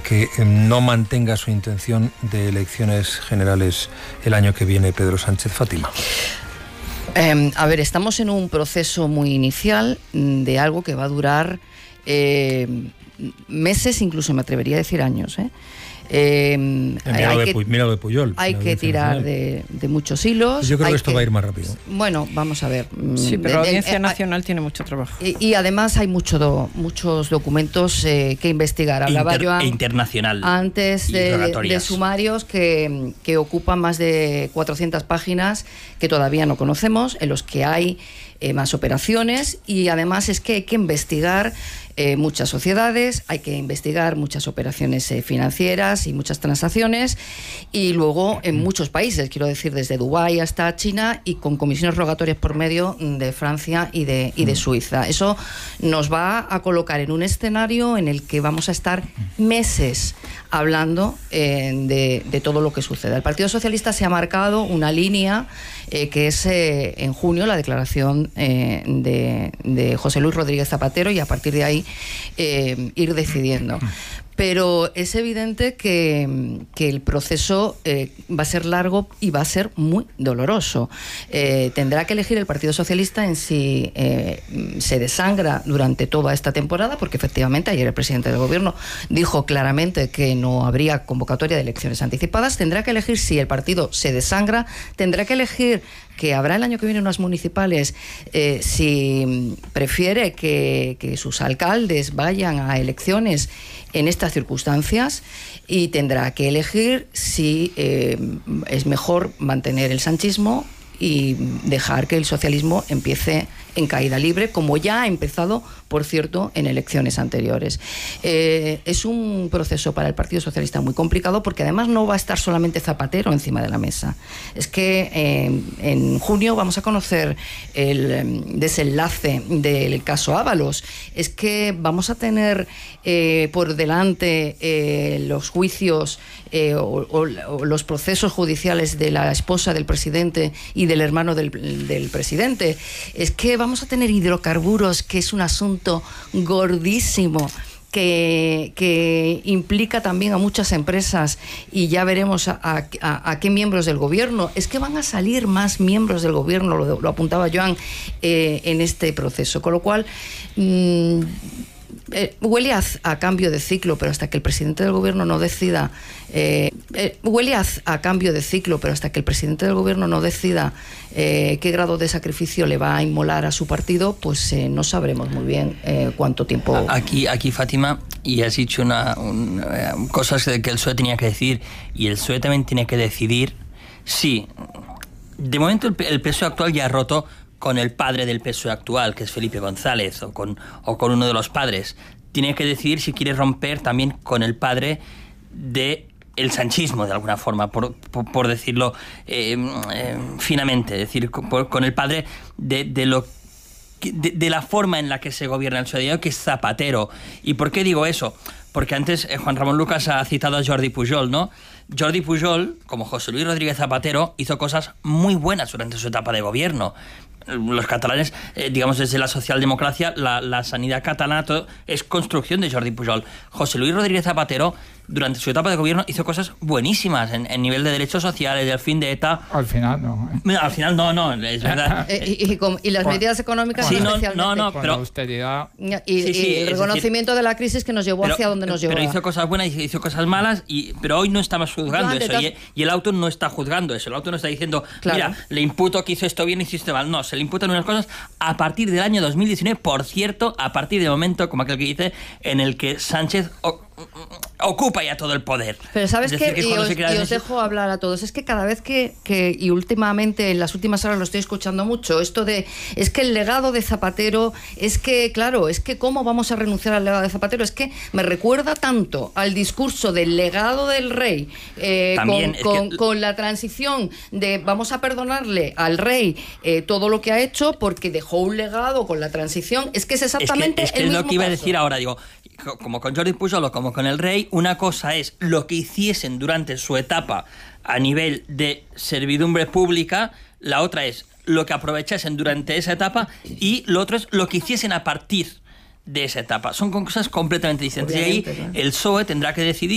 que no mantenga su intención de elecciones generales el año que viene Pedro Sánchez, Fátima? A ver, estamos en un proceso muy inicial de algo que va a durar meses, incluso me atrevería a decir años, Mira lo de Pujol. Hay que tirar de muchos hilos. Yo creo que esto va a ir más rápido. Bueno, vamos a ver. Sí, pero la Audiencia Nacional tiene mucho trabajo. Y además hay muchos documentos que investigar. Hablaba Joan internacional. Antes de sumarios que ocupan más de 400 páginas que todavía no conocemos, en los que hay más operaciones, y además es que hay que investigar muchas sociedades, hay que investigar muchas operaciones financieras y muchas transacciones, y luego en muchos países, quiero decir, desde Dubái hasta China, y con comisiones rogatorias por medio de Francia y de Suiza. Eso nos va a colocar en un escenario en el que vamos a estar meses hablando de todo lo que suceda. El Partido Socialista se ha marcado una línea que es en junio la declaración de José Luis Rodríguez Zapatero, y a partir de ahí ir decidiendo. Pero es evidente que el proceso va a ser largo y va a ser muy doloroso. Tendrá que elegir el Partido Socialista en si se desangra durante toda esta temporada, porque efectivamente ayer el presidente del Gobierno dijo claramente que no habría convocatoria de elecciones anticipadas. Tendrá que elegir si el partido se desangra, tendrá que elegir que habrá el año que viene unas municipales, si prefiere que sus alcaldes vayan a elecciones en estas circunstancias, y tendrá que elegir si es mejor mantener el sanchismo y dejar que el socialismo empiece en caída libre, como ya ha empezado, por cierto, en elecciones anteriores. Es un proceso para el Partido Socialista muy complicado, porque además no va a estar solamente Zapatero encima de la mesa. Es que en junio vamos a conocer el desenlace del caso Ábalos. Es que vamos a tener por delante los juicios o los procesos judiciales de la esposa del presidente y del hermano del presidente. Es que vamos a tener hidrocarburos, que es un asunto gordísimo, que implica también a muchas empresas, y ya veremos a qué miembros del gobierno. Es que van a salir más miembros del gobierno, lo apuntaba Joan, en este proceso, con lo cual huele a cambio de ciclo, pero hasta que el presidente del gobierno no decida huele a cambio de ciclo, pero hasta que el presidente del gobierno no decida qué grado de sacrificio le va a inmolar a su partido, pues no sabremos muy bien cuánto tiempo. Aquí Fátima, y has dicho cosas que el PSOE tenía que decir, y el PSOE también tiene que decidir si, de momento el PSOE actual ya ha roto con el padre del PSOE actual, que es Felipe González, o con uno de los padres. Tiene que decidir si quiere romper también con el padre de el sanchismo, de alguna forma, por decirlo finamente, es decir, con el padre de la forma en la que se gobierna el PSOE, que es Zapatero. ¿Y por qué digo eso? Porque antes Juan Ramón Lucas ha citado a Jordi Pujol, ¿no? Jordi Pujol, como José Luis Rodríguez Zapatero, hizo cosas muy buenas durante su etapa de gobierno. Los catalanes, digamos, desde la socialdemocracia, la sanidad catalana, todo es construcción de Jordi Pujol. José Luis Rodríguez Zapatero, durante su etapa de gobierno, hizo cosas buenísimas en nivel de derechos sociales, del fin de ETA. Al final no. Al final no, es verdad. Y las medidas económicas, sí, especialmente. No, pero austeridad. Y el reconocimiento de la crisis que nos llevó hacia donde nos llevó. Pero hizo cosas buenas y hizo cosas malas, pero hoy no estamos juzgando eso. Y el auto no está juzgando eso. El auto no está diciendo, claro, mira, le imputo que hizo esto bien y hizo esto mal. No, se le imputan unas cosas a partir del año 2019, por cierto, a partir del momento, como aquel que dice, en el que Sánchez ocupa ya todo el poder. Pero sabes que os dejo hablar a todos, es que cada vez que y últimamente, en las últimas horas lo estoy escuchando mucho, esto de, es que el legado de Zapatero, es que claro, es que cómo vamos a renunciar al legado de Zapatero, es que me recuerda tanto al discurso del legado del rey, con la transición de vamos a perdonarle al rey todo lo que ha hecho porque dejó un legado con la transición. Es que es exactamente es lo que iba a decir ahora, digo, como con Jordi Pujol o como con el rey, una cosa es lo que hiciesen durante su etapa a nivel de servidumbre pública, la otra es lo que aprovechasen durante esa etapa, y lo otro es lo que hiciesen a partir de esa etapa. Son cosas completamente distintas. Obviamente, y ahí el PSOE tendrá que decidir